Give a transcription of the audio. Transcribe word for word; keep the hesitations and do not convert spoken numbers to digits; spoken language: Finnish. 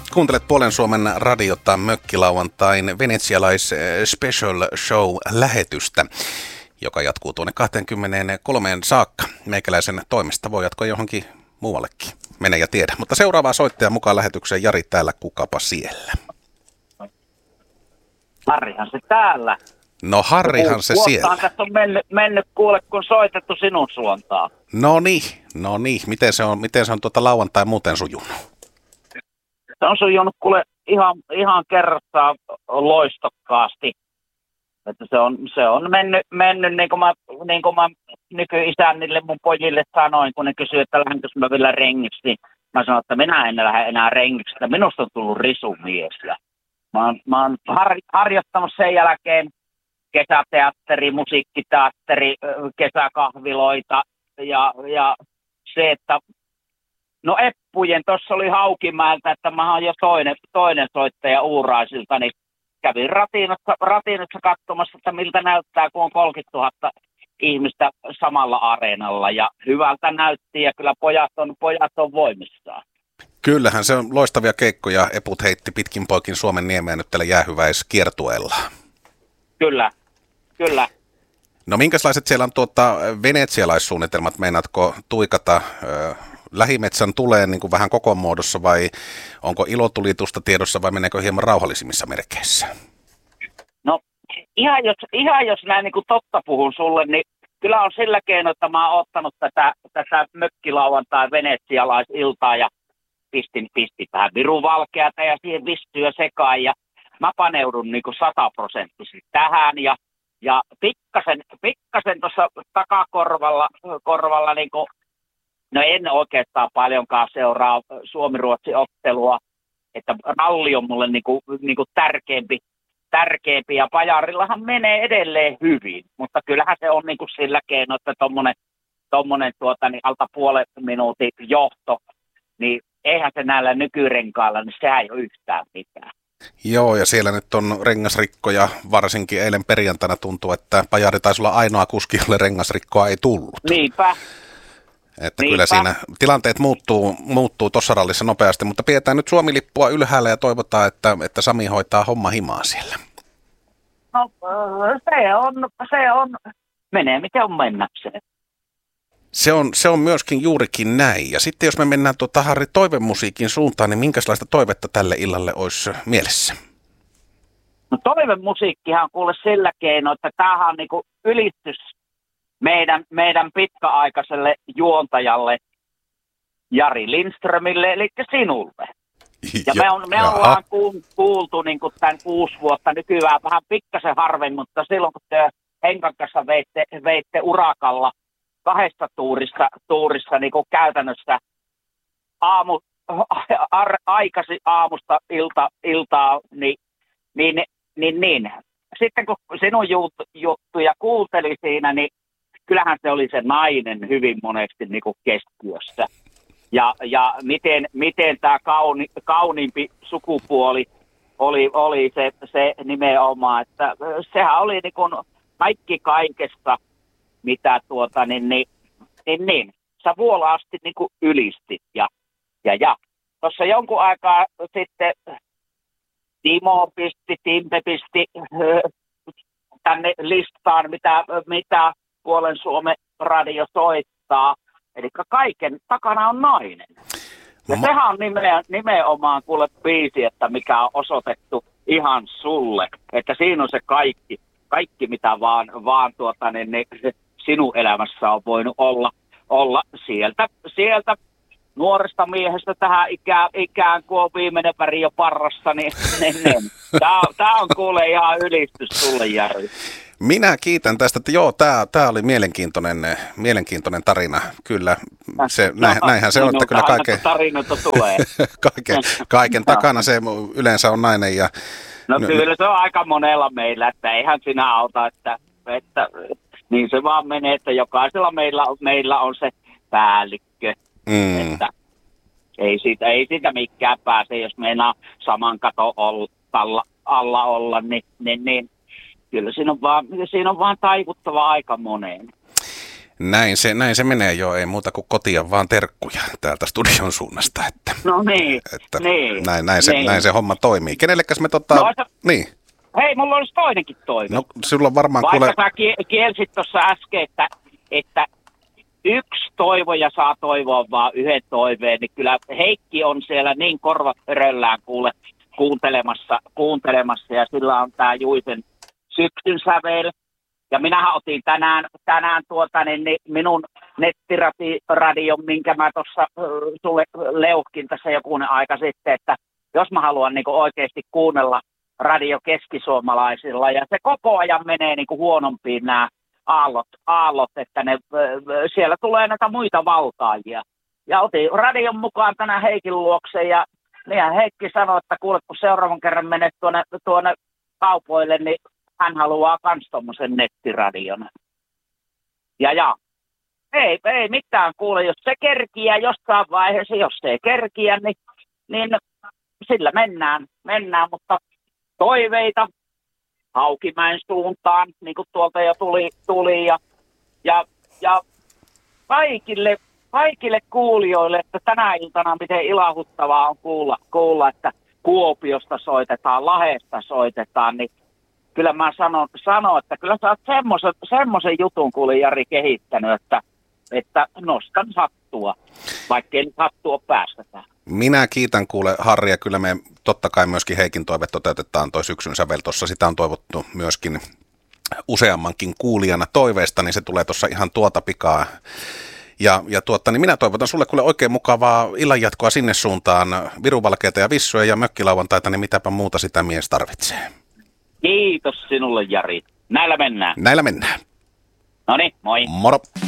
Kuuntelet Puolen Suomen radiota mökkilauantain venetsialais special show lähetystä, joka jatkuu tuonne kaksikymmentäkolme saakka. Meikäläisen toimesta voi jatkoa johonkin muuallekin. Mene ja tiedä. Mutta seuraavaa soittaja mukaan lähetykseen. Jari täällä, kukapa siellä? Harrihan se täällä. No Harrihan se siellä. Tässä on mennyt, mennyt kuule, kun soitettu sinun suuntaan. No niin, no niin. Miten se on, miten se on tuota lauantai muuten sujunut? Se on sujunut kuule ihan, ihan kerrassaan loistokkaasti. Että se on, se on mennyt, mennyt niin kuin mä, niin kuin mä nykyisännille mun pojille sanoin, kun ne kysyivät, että lähdenkö mä vielä rengiksi, niin mä sanoin, että minä en lähde enää rengiksi, että minusta on tullut risumies. Ja mä oon, mä oon har, harjoittanut sen jälkeen kesäteatteri, musiikkiteatteri, kesäkahviloita ja, ja se, että no Eppujen, tuossa oli Haukimäeltä, että mä oon jo toinen, toinen soittaja Uuraisilta, niin kävin Ratinassa, Ratinassa katsomassa, että miltä näyttää, kun on kolmekymmentätuhatta ihmistä samalla areenalla. Ja hyvältä näytti, ja kyllä pojat on, pojat on voimissaan. Kyllähän se on loistavia keikkoja. Eput heitti pitkin poikin Suomen niemeä nyt tällä jäähyväiskiertueella. Kyllä, kyllä. No minkälaiset siellä on tuota venetsialaissuunnitelmat? Meinaatko tuikata ö, lähimetsän tuleen niin kuin vähän koko muodossa vai onko ilotulitusta tiedossa vai meneekö hieman rauhallisimmissa merkeissä? No ihan jos, ihan jos näin niin kuin totta puhun sulle, niin kyllä on sillä keino, että mä oon ottanut tätä, tätä mökkilauantai venetsialaisiltaa ja pistin, pistin vähän viruvalkeata ja siihen vistyä sekaan ja mä paneudun niin kuin sataprosenttisesti tähän ja Ja pikkasen, pikkasen tuossa takakorvalla, korvalla niin kuin, no en oikeastaan paljonkaan seuraa Suomi-Ruotsi-ottelua, että ralli on mulle niin kuin, niin kuin tärkeämpi, tärkeämpi ja Pajarillahan menee edelleen hyvin, mutta kyllähän se on niin kuin sillä keino, että tommonen, tommonen tuota, niin alta puolen minuutin johto, niin eihän se näillä nykyrenkailla, niin sehän ei ole yhtään mitään. Joo, ja siellä nyt on rengasrikkoja, varsinkin eilen perjantaina tuntuu, että Pajari taisi olla ainoa kuski, jolle rengasrikkoa ei tullut. Niinpä. Että Niinpä. Kyllä siinä tilanteet muuttuu, muuttuu tuossa rallissa nopeasti, mutta pidetään nyt Suomi-lippua ylhäällä ja toivotaan, että, että Sami hoitaa homma himaa siellä. No se on, se on, menee miten on mennäkseen. Se on, se on myöskin juurikin näin. Ja sitten jos me mennään tuota Harri toivemusiikin suuntaan, niin minkälaista toivetta tälle illalle olisi mielessä? No toivemusiikkihan on kuule sillä keino, että tämähän on niinku ylitys meidän, meidän pitkäaikaiselle juontajalle Jari Lindströmille, eli sinulle. Ja me, on, me ollaan kuultu niinku tämän kuusi vuotta nykyään vähän pikkasen harvemmin, mutta silloin kun te Henkan kanssa veitte, veitte urakalla kahdesta tuurissa, tuurissa niin kuin käytännössä aamu, ar, aikasi aamusta ilta, iltaa, niin, niin, niin, niin. Sitten kun sinun juttu, juttuja kuunteli siinä, niin kyllähän se oli se nainen hyvin monesti niin kuin keskiössä. Ja, ja miten, miten tämä kauni, kauniimpi sukupuoli oli, oli se, se nimenomaan, että sehän oli niin kuin kaikki kaikesta, mitä tuota, niin, niin, niin, niin. Sä vuolaasti niin kuin ylistit. Ja, ja, ja. Tuossa jonkun aikaa sitten Timo pisti, Timpe pisti tänne listaan, mitä, mitä Puolen Suomen radio soittaa. Eli kaiken takana on nainen. Ja Ma- sehän on nimeä, nimenomaan kuule biisi, että mikä on osoitettu ihan sulle. Että siinä on se kaikki, kaikki mitä vaan, vaan tuota, niin, niin, sinun elämässä on voinut olla, olla sieltä, sieltä nuoresta miehestä tähän ikään, ikään kuin on viimeinen väri jo parrassa, niin, niin, niin. Tämä, tämä on kuule ihan ylistys sulle, Jari. Minä kiitän tästä, että joo, tämä, tämä oli mielenkiintoinen, mielenkiintoinen tarina. Kyllä, se, no, näinhän se on, että kyllä kaiken, tulee. kaiken, kaiken takana se yleensä on nainen. Ja, no kyllä se on aika monella meillä, että eihän sinä auta, että, että niin se vaan menee, että jokaisella meillä, meillä on se päällikkö, mm. että ei siitä, ei siitä mikään pääse, jos meinaa saman katon alla, alla olla, niin, niin, niin kyllä siinä on vaan, siinä on vaan taikuttava aika moneen. Näin se, näin se menee jo, ei muuta kuin kotia vaan terkkuja täältä studion suunnasta. Että, no niin, että niin, näin, näin, se, niin. näin se homma toimii. Kenellekäs me tota... No, se... Niin. Hei, mulla olisi toinenkin toive. No, sulla on varmaan Vaikka kuule... sä kielsit tuossa äsken, että, että yksi toivoja saa toivoa vaan yhden toiveen, niin kyllä Heikki on siellä niin korvat pöröllään kuule kuuntelemassa, kuuntelemassa ja sillä on tää Juisen syksyn sävel. Ja minähän otin tänään, tänään tuota, niin, niin minun nettiradion, minkä mä tuossa sulle leuhkin tässä jokunen aika sitten, että jos mä haluan niin oikeasti kuunnella radio keskisuomalaisilla, ja se koko ajan menee niin kuin huonompiin nämä aallot, aallot, että ne, siellä tulee näitä muita valtaajia. Ja otin radion mukaan tänään Heikin luokse, ja niin Heikki sanoi, että kuule, kun seuraavan kerran menet tuonne, tuonne kaupoille, niin hän haluaa kans tommosen nettiradion. Ja ja, ei, ei mitään kuule, jos se kerkiää jossain vaiheessa, jos se ei kerkiä, niin, niin sillä mennään, mennään, mutta toiveita Haukimäen suuntaan, niin kuin tuolta jo tuli, tuli ja, ja, ja kaikille, kaikille kuulijoille, että tänä iltana miten ilahuttavaa on kuulla, kuulla, että Kuopiosta soitetaan, Lahdesta soitetaan, niin kyllä mä sanon, sanon että kyllä sä oot semmoisen, semmoisen jutun kuule Jari kehittänyt, että, että nostan hattua, vaikkei nyt hattua päästetään. Minä kiitän kuule Harri, ja kyllä me totta kai myöskin Heikin toive toteutetaan toi syksyn sävel. Tuossa sitä on toivottu myöskin useammankin kuulijana toiveesta, niin se tulee tuossa ihan tuota pikaa. Ja, ja tuotta, niin minä toivotan sulle kuule oikein mukavaa illanjatkoa sinne suuntaan, viruvalkeita ja vissuja ja mökkilauantaita, niin mitäpä muuta sitä mies tarvitsee. Kiitos sinulle Jari. Näillä mennään. Näillä mennään. Noniin, moi. Moro.